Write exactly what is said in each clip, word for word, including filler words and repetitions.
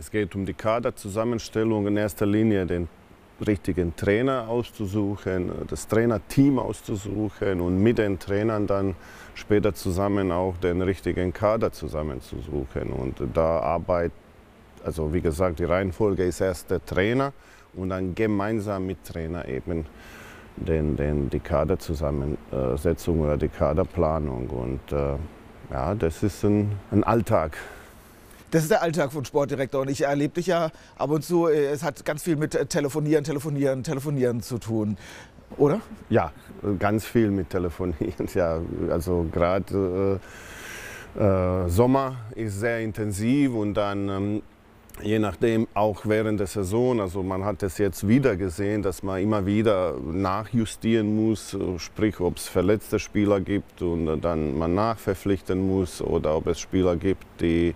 es geht um die Kaderzusammenstellung, in erster Linie den richtigen Trainer auszusuchen, das Trainerteam auszusuchen und mit den Trainern dann später zusammen auch den richtigen Kader zusammenzusuchen. Und da arbeitet, also wie gesagt, die Reihenfolge ist erst der Trainer und dann gemeinsam mit Trainer eben den, den, die Kaderzusammensetzung oder die Kaderplanung. Und äh, ja, das ist ein, ein Alltag. Das ist der Alltag von Sportdirektor und ich erlebe dich ja ab und zu, es hat ganz viel mit Telefonieren, Telefonieren, Telefonieren zu tun, oder? Ja, ganz viel mit Telefonieren. Ja, also gerade äh, äh, Sommer ist sehr intensiv und dann ähm, je nachdem auch während der Saison, also man hat es jetzt wieder gesehen, dass man immer wieder nachjustieren muss, sprich ob es verletzte Spieler gibt und dann man nachverpflichten muss oder ob es Spieler gibt, die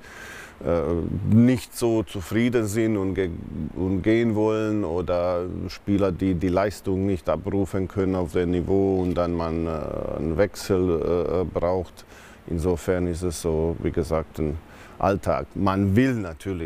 nicht so zufrieden sind und, ge und gehen wollen oder Spieler, die die Leistung nicht abrufen können auf dem Niveau und dann man äh, einen Wechsel äh, braucht. Insofern ist es so, wie gesagt, ein Alltag. Man will natürlich,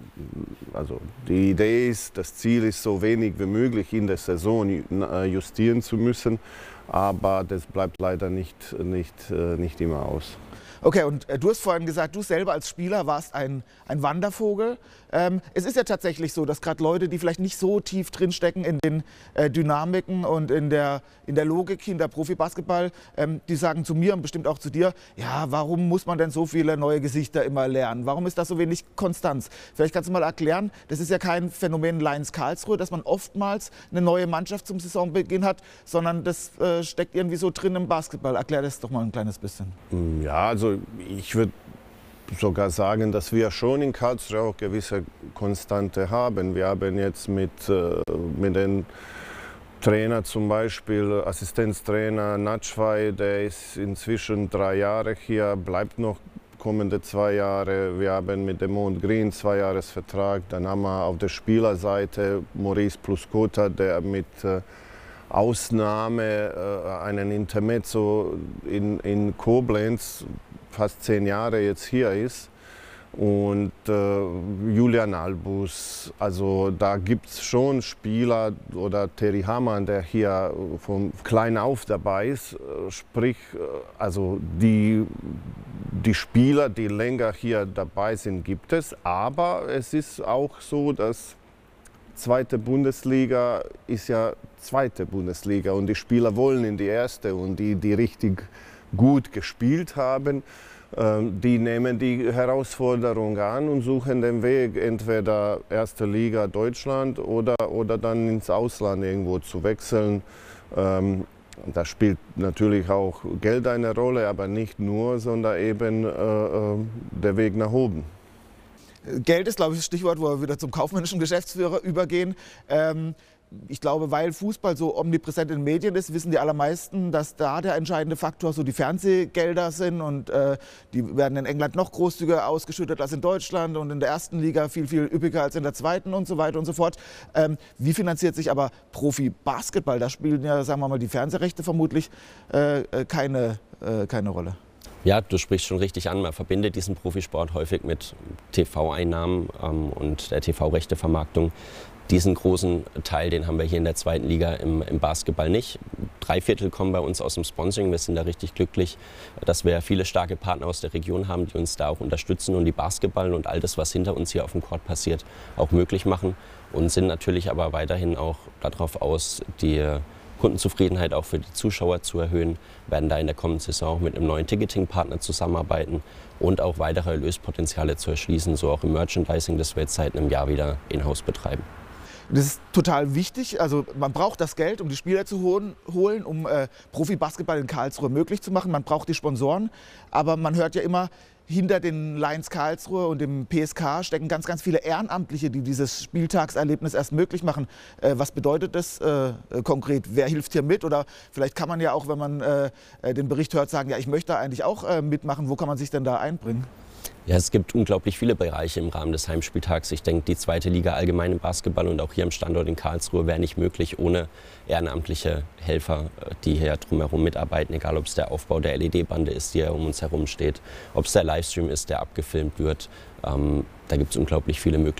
also die Idee ist, das Ziel ist, so wenig wie möglich in der Saison justieren zu müssen, aber das bleibt leider nicht, nicht, nicht immer aus. Okay, und äh, du hast vorhin gesagt, du selber als Spieler warst ein, ein Wandervogel. Ähm, es ist ja tatsächlich so, dass gerade Leute, die vielleicht nicht so tief drinstecken in den äh, Dynamiken und in der, in der Logik hinter Profibasketball, ähm, die sagen zu mir und bestimmt auch zu dir, ja, warum muss man denn so viele neue Gesichter immer lernen? Warum ist da so wenig Konstanz? Vielleicht kannst du mal erklären, das ist ja kein Phänomen Lions Karlsruhe, dass man oftmals eine neue Mannschaft zum Saisonbeginn hat, sondern das äh, steckt irgendwie so drin im Basketball. Erklär das doch mal ein kleines bisschen. Ja, also ich würde sogar sagen, dass wir schon in Karlsruhe auch gewisse Konstante haben. Wir haben jetzt mit, äh, mit den Trainer zum Beispiel, Assistenztrainer Natschwei, der ist inzwischen drei Jahre hier, bleibt noch kommende zwei Jahre. Wir haben mit dem Mond Green zwei Jahresvertrag. Dann haben wir auf der Spielerseite Maurice Pluskota, der mit äh, Ausnahme äh, einen Intermezzo in, in Koblenz fast zehn Jahre jetzt hier ist. Und äh, Julian Albus, also da gibt es schon Spieler, oder Terry Hamann, der hier von klein auf dabei ist, sprich, also die, die Spieler, die länger hier dabei sind, gibt es. Aber es ist auch so, dass zweite Bundesliga ist ja zweite Bundesliga und die Spieler wollen in die erste und die, die richtig gut gespielt haben, die nehmen die Herausforderung an und suchen den Weg, entweder erste Liga Deutschland oder, oder dann ins Ausland irgendwo zu wechseln. Da spielt natürlich auch Geld eine Rolle, aber nicht nur, sondern eben äh, der Weg nach oben. Geld ist, glaube ich, das Stichwort, wo wir wieder zum kaufmännischen Geschäftsführer übergehen. Ähm Ich glaube, weil Fußball so omnipräsent in den Medien ist, wissen die allermeisten, dass da der entscheidende Faktor so die Fernsehgelder sind und äh, die werden in England noch großzügiger ausgeschüttet als in Deutschland und in der ersten Liga viel, viel üppiger als in der zweiten und so weiter und so fort. Ähm, wie finanziert sich aber Profi-Basketball? Da spielen ja, sagen wir mal, die Fernsehrechte vermutlich äh, keine, äh, keine Rolle. Ja, du sprichst schon richtig an. Man verbindet diesen Profisport häufig mit T V-Einnahmen ähm, und der T V-Rechtevermarktung. Diesen großen Teil, den haben wir hier in der zweiten Liga im, im Basketball nicht. Drei Viertel kommen bei uns aus dem Sponsoring. Wir sind da richtig glücklich, dass wir viele starke Partner aus der Region haben, die uns da auch unterstützen und die Basketball und all das, was hinter uns hier auf dem Court passiert, auch möglich machen. Und sind natürlich aber weiterhin auch darauf aus, die Kundenzufriedenheit auch für die Zuschauer zu erhöhen, werden da in der kommenden Saison auch mit einem neuen Ticketing-Partner zusammenarbeiten und auch weitere Erlöspotenziale zu erschließen, so auch im Merchandising, das wir jetzt seit einem Jahr wieder in-house betreiben. Das ist total wichtig. Also man braucht das Geld, um die Spieler zu holen, holen um äh, Profibasketball in Karlsruhe möglich zu machen. Man braucht die Sponsoren. Aber man hört ja immer, hinter den Lions Karlsruhe und dem P S K stecken ganz, ganz viele Ehrenamtliche, die dieses Spieltagserlebnis erst möglich machen. Äh, was bedeutet das äh, konkret? Wer hilft hier mit? Oder vielleicht kann man ja auch, wenn man äh, den Bericht hört, sagen, ja, ich möchte da eigentlich auch äh, mitmachen. Wo kann man sich denn da einbringen? Ja, es gibt unglaublich viele Bereiche im Rahmen des Heimspieltags. Ich denke, die zweite Liga allgemein im Basketball und auch hier am Standort in Karlsruhe wäre nicht möglich ohne ehrenamtliche Helfer, die hier drumherum mitarbeiten. Egal, ob es der Aufbau der L E D-Bande ist, die hier um uns herum steht, ob es der Livestream ist, der abgefilmt wird. Ähm, da gibt es unglaublich viele Möglichkeiten.